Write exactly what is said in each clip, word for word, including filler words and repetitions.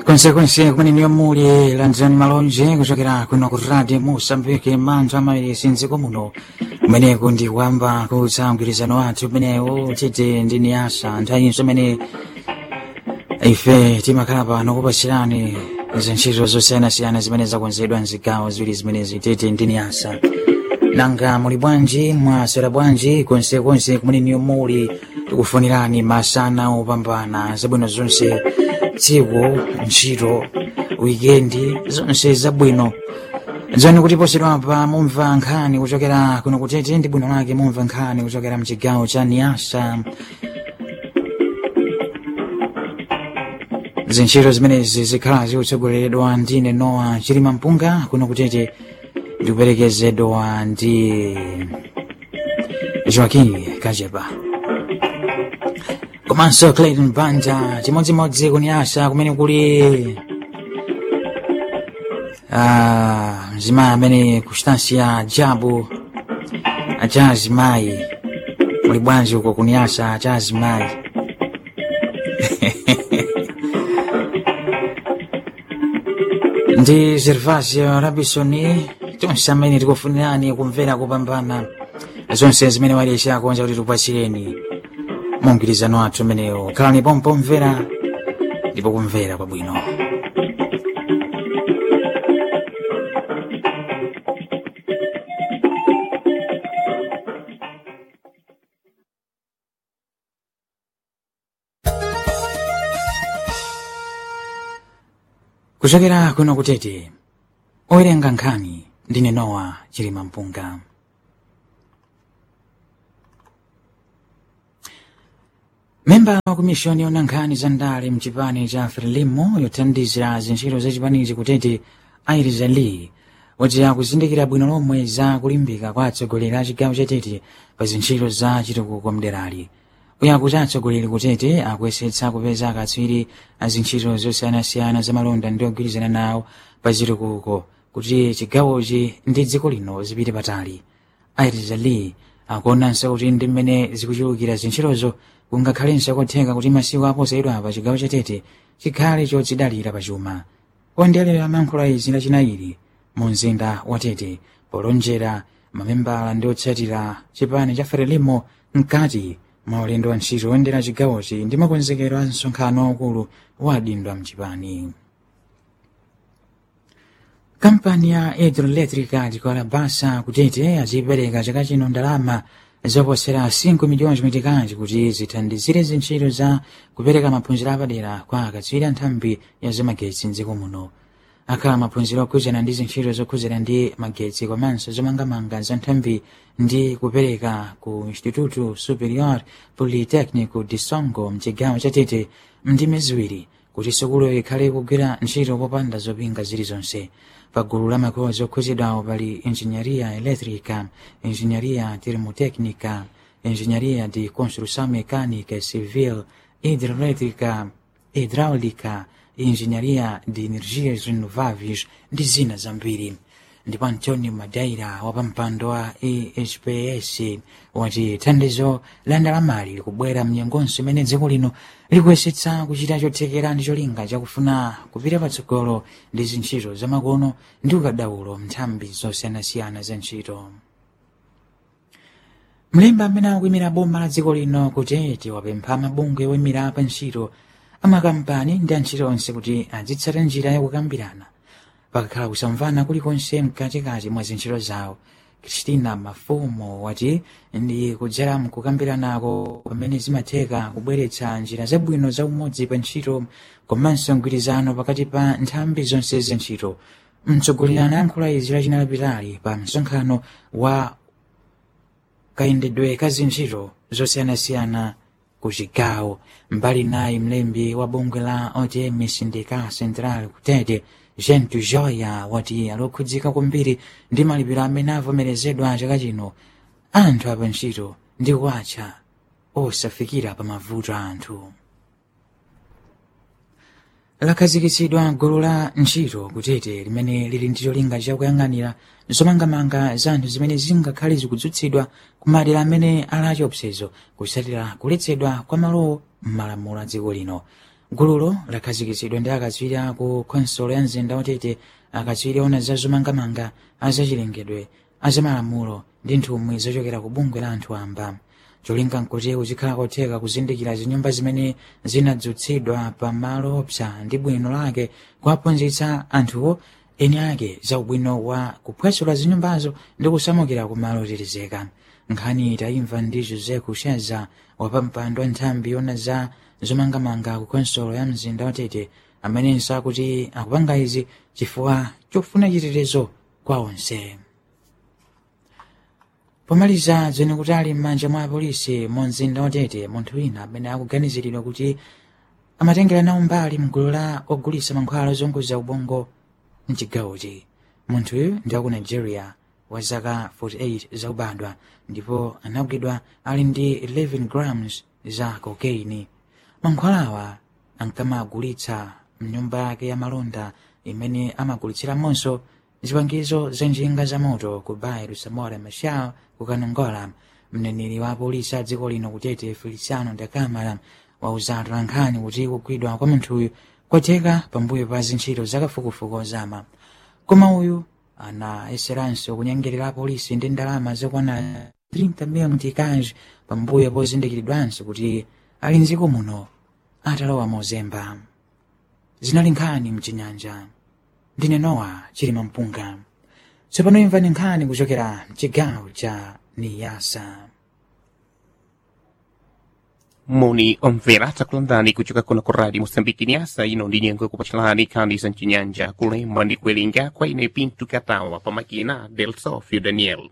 Konsekonse kumene niyo muli lanzani malonje kuchokera kuno ku radio Mosambike mantha amairi sinziko muno kumeneko ndi kuyamba kutsa mgwirizano wathu kumenewo tete ndi niyasa nthayinso imene ife timakhala pano kupasirani zintchito zosiyanasiyana zimene zakonzedwa mzigawo ziwiri zimenezi tete ndi niyasa. Nanga muli bwanji, mwasera bwanji konsekonse kumene niyo muli tikufunirani masana opambana zabwino zonse, tsiku ntchito wikendi zonse zabwino zoni kuti posedwa pa mumva nkhani kuchokera kuno kutete ndi bwino lake mumva nkhani kuchokera mchigawo cha niyasa. Zintchito zimenezi zikhala zikutsogoleredwa ndine Noah Chilima Mpunga kuno kutete ndikuperekezedwa ndi Joaquim Kajeba komanso Clayton Banja chimodzimodzi kuniyasa kumene kuli ah, mzimayi amene kustansiya jabu achazimayi muli bwanji uko kuniyasa achazimayi ndi Gervasio Rabisoni tonse amene tikufunirani kumvera kupambana zonse zimene walesha akonza kuti tupasireni mungwirizano wathu umenewo. Khalani pompo mvera ndipo kumvera kwabwino. Kuchokera kuno kutete owerenga nkhani ndine Noah Chilima Mpunga. Memba wa kumishoni yona nkhani za ndale mchipani cha Frelimo yothandizira zintchito za chipanichi kutete Airiza Lee woti akuzindikira bwino lomwe za kulimbika kwa atsogoleri a chigawo chatete pa zintchito za chitukuko mderali. Uyo akuti atsogoleri kutete akuyesetsa kupeza akatswiri a zintchito zosiyanasiyana za malonda ndi ogwirizana nawo pa chitukuko kuti chigawochi ndi dziko lino zipite patali. Airiza Lee akuonanso kuti ndi mmene zikuchulukira zintchitozo kungakhalenso kotheka kuti masiku aposayidwa pa chigawo chatete chikhale chodzidalira pachuma. Kondelewa amayankhula izi lachinayi mu mzinda wa Tete polonjera mamembala ndi otsatira chipani cha Frelimo mkati mwa ulendo wa ntchito oyendera chigawochi ndi makonzekero a msonkhano waukulu wadindwa mchipani. Kampani ya hidroelectrica Tikwalabasa kutete azipereka chaka chino ndalama zoposera cinco milhões meticais kuti zithandizire zintchito za kupereka maphunziro apadera kwa akatswiri a nthambi ya zamagetsi mdziko muno. Akhala maphunziro okhudzana ndi zintchito zokhudzana ndi magetsi komanso zomangamanga za nthambi ndi kupereka ku Instituto Superior Politécnico de Songo mchigawo cha Tete mndime ziwiri kuti sukulu ikhale kugwira ntchito popanda zopinga zilizonse. Pagulu la makozi okhudzidwawo pali engenharia elétrica, engenharia termotécnica, engenharia de construção mecânica civil, hidroelétrica, hidráulica, engenharia de energias renováveis ndi zina zambiri. Ndipo Antônio Madeira wapampando wa E S P S wati thandizo la ndalamali likubwera mnyengonso imene dziko lino likuyesetsa kuchita chothekera ndi cholinga chakufuna kupita patsogolo ndi zintchito zamakono ndi ukadaulo nthambi zosiyanasiyana za ntchito. Mlembi amene akuyimira boma la dziko lino kutete wapempha mabungwe oyimira pa ntchito amakampani ndi antchito onse kuti azitsata njira yakukambirana pakakhala kusamvana kulikonse mkatikati mwa zintchito zawo. Christina Mafumo wati ndi kudzera mkukambiranako pamene zimatheka kubweretsa njira zabwino za umodzi pa ntchito komanso mgwirizano pakati pa nthambi zonse za ntchito. Mtsogoleri anayankhula izi lachina lapitali pa msonkhano wa kayendedwe ka zintchito zosiyanasiyana ku chigawo. Mbali nayi mlembi wa bungwe la O T M Sindical Central kutete Gento Joya wati alokhudzika kwambiri ndi malipiro amene avomerezedwa chaka chino anthu apa ntchito ndi kuwatcha osafikira pa mavuto a anthu. Lakhazikitsidwa gulu la ntchito kutete limene lili ndi cholinga chakuyang'anira zomangamanga za anthu zimene zingakhale zikudzutsidwa ku madera amene ali achiopsezo kusatira kuletsedwa kwa malowo m'malamulo a dziko lino. Gululo lakhazikitsidwa ndi akatswiri ku khonsolo ya mzinda watete, akatswiri ona za zomangamanga, azachilengedwe, azamalamulo ndi nthumwi zochokera ku bungwe la anthu amba. Cholinga nkuti kuchikhala kotheka kuzindikira zinyumba zimene zinadzutsidwa pa malo opsa ndi bwino lake kuwaphunzitsa anthuwo eni ake za ubwino wa kuphwasula zinyumbazo ndi kusamukira ku malo otetezeka. Nkhani tayimva ndi Jose Kusheza wapampando wa nthambi yona za zomangamanga ku khonsolo ya mzinda watete, amenenso akuti akupanga izi chifukwa chofuna chitetezo kwa onse. Pomaliza zene kuti ali m'manja mwa apolisi mu mzinda watete munthu wina amene akuganiziridwa kuti amatengera nawo mbali mgulu la ogulitsa mankhwala ozunguza ubongo mchigawochi. Munthuyu ndi aku Nigeria wa zaka forty-eight zakubadwa ndipo anagwidwa ali ndi eleven grams za cocaine. Mankhwalawa ankamagulitsa mnyumba yake ya malonda imene amagulitsiramonso zipangizo za njinga za moto ku Bairro Samora Machel ku Kanongola. Mneneri wa apolisi a dziko lino kutete Feliciano da Camara wauza atolankhani kuti kugwidwa kwa munthuyu kwatheka pambuyo pa zintchito zakafukufuku ozama. Koma uyu anayeseranso kunyengerera apolisi ndi ndalama zokwana thirty million tikaj pambuyo pozindikiridwanso kuti ali mdziko muno atalowa mozemba. Zinali nkhani mchinyanja. Ndine Noah Chilima Mpunga. Tsopano imvani nkhani kuchokera mchigawo cha Niyasa. Moni omvera takulandani kuchoka kuno ku Radio Mosambiki Niyasa. Ino ndi nyengo kupachilani nkhani za mchinyanja, kulemba ndi kuwerenga kwa ine Pinto Katawa pa makina del Sofio Daniel.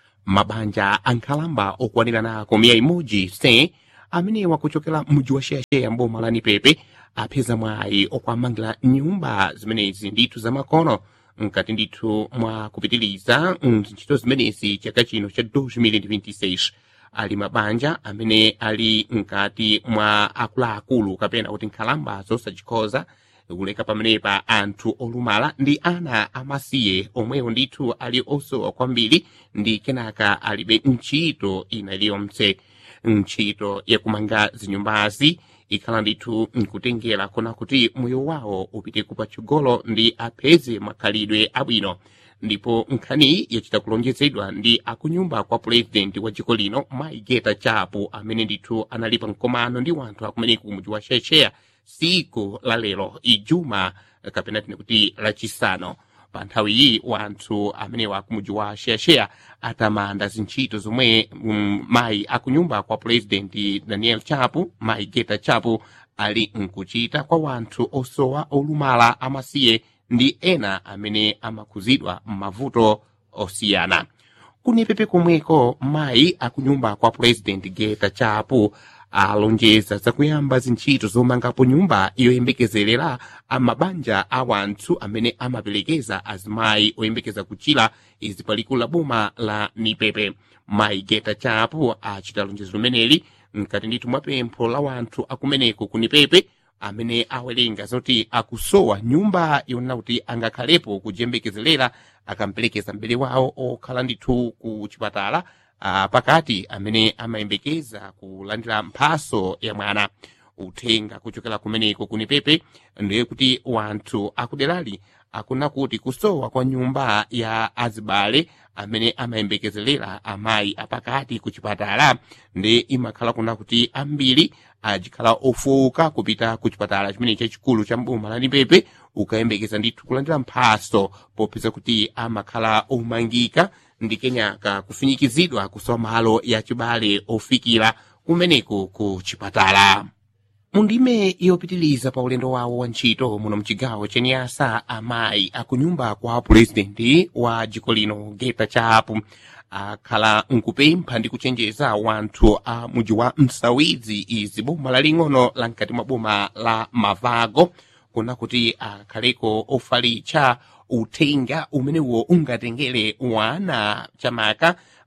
Mabanja ankhalamba okwanira nako mia imoji se amene wakuchokera mji wa Sheshe mboma la Nipepe apeza mwayi okwamangira nyumba zimenezi ndithu zamakono nkati ndithu mwa kupitiliza ntchito zimenezi chaka chino cha twenty twenty-six. Ali mabanja amene ali nkati mwa akuluakulu kapena kuti nkhalamba zosachikhoza kuleka pamenepa anthu olumala ndi ana amasiye omwewo ndithu ali osowa kwambiri ndi kenaka alibe ntchito ina iliyonse. Ntchito yakumanga zinyumbazi ikhala ndithu nkutengera kona kuti moyo wawo upite kupatsogolo ndi apeze makhalidwe abwino. Ndipo nkhani yachita kulonjezedwa ndi akunyumba kwa president wa dziko lino Maigeta Chapo amene ndithu analipa mkomano ndi wanthu akumeneko kumudzi wa Sheshe siku la lero ijuma kapena tine kuti lachisanu. Pa nthawi iyi wanthu amene wakumudzi wa Sheshe atamanda zintchito zomwe um, mayi akunyumba kwa president Daniel Chapo Maigeta Chapo ali nkuchita kwa wanthu osowa olumala amasiye ndi ena amene amakhuzidwa m'mavuto osiyana. Kunipepe komweko mayi akunyumba kwa president Geta Chapo alonjeza zakuyamba zintchito zomangapo nyumba yoyembekezerera amabanja a wanthu amene amaperekeza azimayi oyembekeza kuchira izi palikulu la boma la Nipepe. Mayi Geta Chapo achita lonjezo limeneli nkati ndithu mwa pempho la wanthu akumeneko ku Nipepe amene awerenga zoti akusowa nyumba yonena kuti angakhalepo kujembekezerera akamperekeza mbere wawo okhala ndithu ku chipatala uh, pakati amene amayembekeza kulandira mphaso ya mwana. Uthenga kuchokera kumeneko ku Nipepe ndiye kuti wanthu akuderali akuna kuti kusowa kwa nyumba ya azibale amene amayembekezerera amayi apakati ku chipatala ndi imakhala kuna kuti ambiri ajikhala ofuka kupita ku chipatala chimene chachikulu cha mboma la Nipepe ukayembekeza ndithu kulandira mphaso popeza kuti amakhala omangika ndi kenyaka kufinyikizidwa kusowa malo ya chibale ofikira kumeneko ku chipatala. Mundime yopitiliza pa ulendo wawo wa ntchito muno mchigawo cha Niyasa, amayi akunyumba kwa president wa dziko lino Geta Chapo akhala nkupempha ndi kuchenjeza wanthu a muji wa Msawidzi izi boma laling'ono la nkati mwa boma la Mavago kuna kuti akhaleko ofalitsa uthenga umenewo ungatengere wana chamaka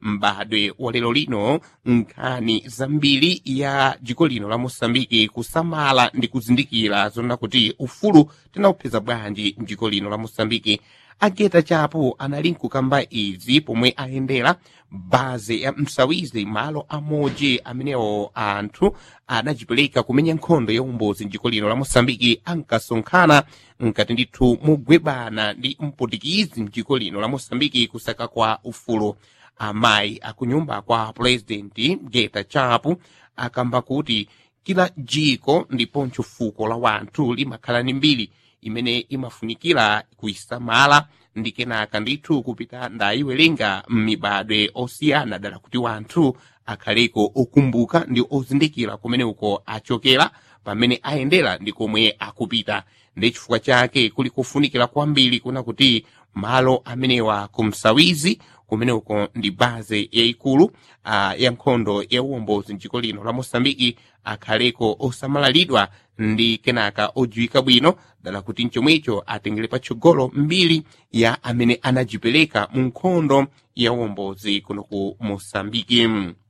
mbadwe wa lero lino nkhani zambiri ya dziko lino la Mosambiki kusamala ndi kuzindikira zona kuti ufulu tinaupeza bwanji mdziko lino la Mosambiki. Ageta Chapo anali nkukamba izi pomwe ayendera baze ya Msawizi, malo amodzi amenewo anthu adajipereka kumenya nkhondo ya umbozi mdziko lino la Mosambiki ankasonkhana nkati ndithu mugwebana ndi mputikizi mdziko lino la Mosambiki kusaka kwa ufulu. Amayi akunyumba kwa President Geta Chapo akamba kuti kila jiko ndiponso fuko la wanthu limakhala ni mbiri imene imafunikira kuisamala ndi kenaka ndithu kupita ndayiwerenga m'mibadwe osiyana dala kuti wanthu akhaleko okumbuka ndi ozindikira kumene uko achokera pamene ayendera ndi komwe akupita. Ndi chifukwa chake kuli kufunikira kwambiri kuna kuti malo amenewa ku Msawizi kumene uko ndi baze yayikulu uh, ya nkhondo ya uwombozi mdziko lino la Mosambiki akhaleko osamalalidwa ndi kenaka odziwika bwino dala kuti mchomwecho atengere patsogolo mbiri ya amene anajipereka mu nkhondo ya uwombozi kuno ku Mosambiki.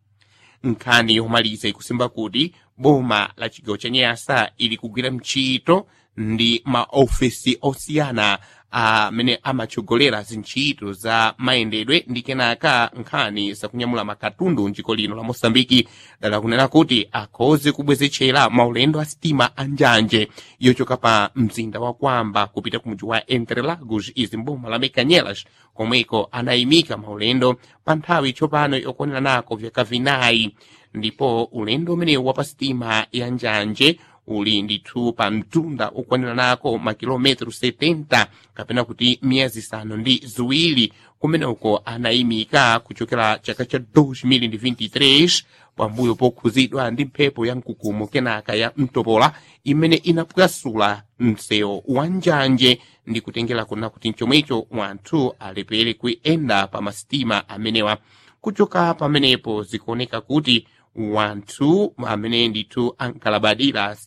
Nkhani yomaliza ikusimba kuti boma la chigawo cha Nyasa ili kugwira mchito ndi maofesi osiyana amene amatsogolera zintchito za mayendedwe ndi kenaka nkhani zakunyamula makatundu mdziko lino la Mosambiki dala kunena kuti akhoze kubwezechera maulendo a sitima anjanje yochoka pa mzinda wa Kwamba kupita ku mudzi wa Interlagos izi mboma la Mekanyelas komweko anayimika maulendo pa nthawi tsopano yokwanira nako vyaka vinayi. Ndipo ulendo umenewu wa pa sitima ya njanje uli ndithu pa mtunda ukwanira nako makilometro setenta kapena kuti miyezi isanu ndi ziwiri kumene uko anayimika kuchokera chaka cha dois mil e vinte e três pambuyo pokhuzidwa ndi mphepo ya mkukumo kenaka ya mtopola imene inapwasula msewu wa njanje ndi kutengera kuna kuti mchomwecho wanthu alepere kuyenda pa masitima amenewa. Kuchoka pamenepo zikuoneka kuti wanthu amene ndithu ankalabadira